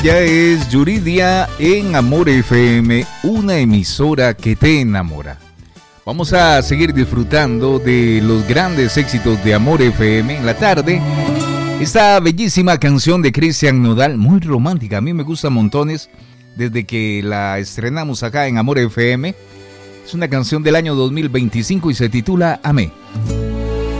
Ya es Yuridia en Amor FM, una emisora que te enamora. Vamos a seguir disfrutando de los grandes éxitos de Amor FM en la tarde. Esta bellísima canción de Cristian Nodal, muy romántica, a mí me gusta montones desde que la estrenamos acá en Amor FM. Es una canción del año 2025 y se titula Amé.